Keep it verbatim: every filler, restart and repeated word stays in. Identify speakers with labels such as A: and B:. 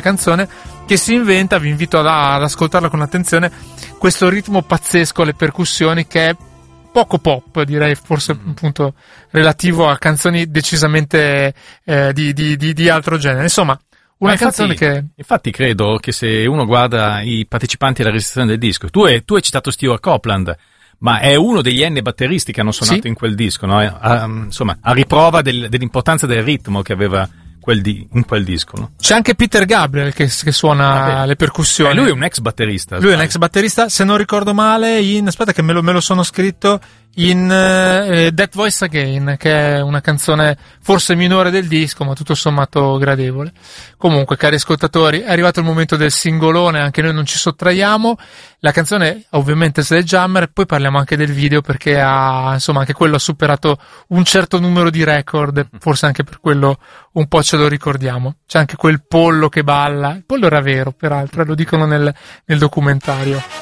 A: canzone che si inventa, vi invito ad, ad ascoltarla con attenzione, questo ritmo pazzesco, le percussioni, che è poco pop, direi, forse mm. appunto relativo a canzoni decisamente eh, di, di, di, di altro genere. Insomma, una
B: Ma
A: canzone
B: infatti,
A: che...
B: Infatti credo che se uno guarda i partecipanti alla registrazione del disco, tu hai, tu hai citato Stewart Copeland, ma è uno degli N batteristi che hanno suonato sì. in quel disco, no? A, insomma, a riprova del, dell'importanza del ritmo che aveva quel di, in quel disco, no?
A: C'è anche Peter Gabriel che, che suona ah, le percussioni.
B: Eh, lui è un ex batterista.
A: Lui è un ex batterista, se non ricordo male, in aspetta che me lo, me lo sono scritto, in uh, That Voice Again, che è una canzone forse minore del disco, ma tutto sommato gradevole. Comunque, cari ascoltatori, è arrivato il momento del singolone, anche noi non ci sottraiamo. La canzone ovviamente è Sledgehammer, poi parliamo anche del video, perché ha, insomma, anche quello ha superato un certo numero di record, forse anche per quello un po' ce lo ricordiamo. C'è anche quel pollo che balla, il pollo era vero peraltro, lo dicono nel, nel documentario.